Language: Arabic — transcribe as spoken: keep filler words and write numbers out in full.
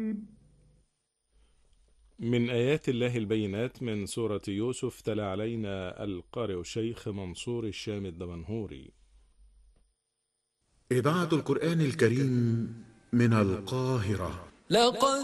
من آيات الله البينات من سورة يوسف، تلا علينا القارئ الشيخ منصور الشام الدمنهوري. إذاعة القرآن الكريم من القاهرة. لقد